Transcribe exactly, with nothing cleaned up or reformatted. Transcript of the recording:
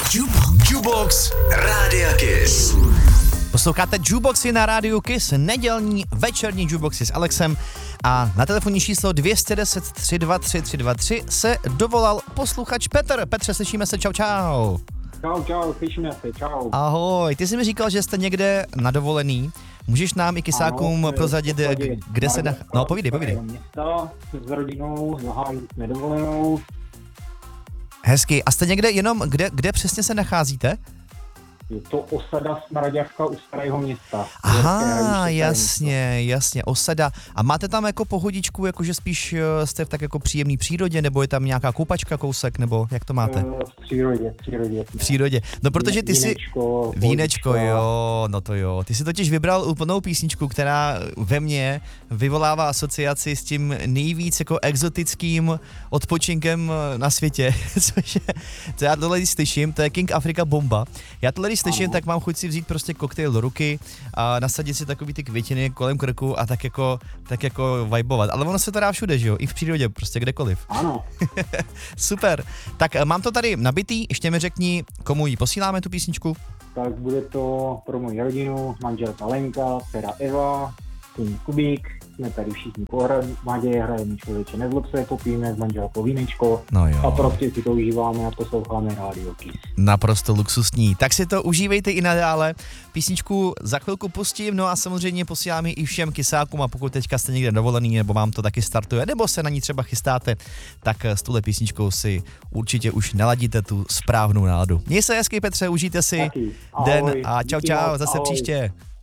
Jukebox. Jukebox Rádia Kiss. Posloucháte Jukeboxy na rádiu Kiss, nedělní večerní Jukeboxy s Alexem a na telefonní číslo dvě deset tři dva tři tři dva tři se dovolal posluchač Petr. Petře, slyšíme se, čau čau. Čau, čau, slyšíme se, čau. Ahoj, ty jsi mi říkal, že jste někde na dovolený. Můžeš nám i kysákům ano, prozradit, kde se... Na... No, povídej, povídej. Města s rodinou, zahájili jsme dovolenou. Hezky. A jste někde jenom, kde, kde přesně se nacházíte? Je to osada Smraďavka u Starého Města. Aha, jasně, jasně, osada. A máte tam jako pohodičku, jakože spíš jste v tak jako příjemný přírodě, nebo je tam nějaká koupačka, kousek, nebo jak to máte? V přírodě, v přírodě. V přírodě. No protože ty si... Vínečko. Vínečko, jo, no to jo. Ty si totiž vybral úplnou písničku, která ve mně vyvolává asociaci s tím nejvíc jako exotickým odpočinkem na světě, což je, co já tohle slyším, to je King Africa Bomba. Já tohle slyším, ano. Tak mám chuť si vzít prostě koktejl do ruky a nasadit si takový ty květiny kolem krku a tak jako, tak jako vibovat. Ale ono se to dá všude, že jo? I v přírodě, prostě kdekoliv. Ano. Super. Tak mám to tady nabitý, ještě mi řekni, komu jí posíláme tu písničku? Tak bude to pro moji rodinu, manželka Lenka, dcera Eva, syn Kubík, jsme tady všichni pohromadě, hrajeme Člověče nezlob se, popijeme s manželkou vínečko no jo. A prostě si to užíváme a posloucháme rádio Kiss. Naprosto luxusní. Tak si to užívejte i nadále. Písničku za chvilku pustím, no a samozřejmě posíláme i všem kysákům a pokud teďka jste někde dovolený nebo vám to taky startuje, nebo se na ní třeba chystáte, tak s touhle písničkou si určitě už naladíte tu správnou náladu. Měj se hezky, Petře, užijte si taky. den Ahoj. a čau Díky čau, moc. zase Ahoj. příště.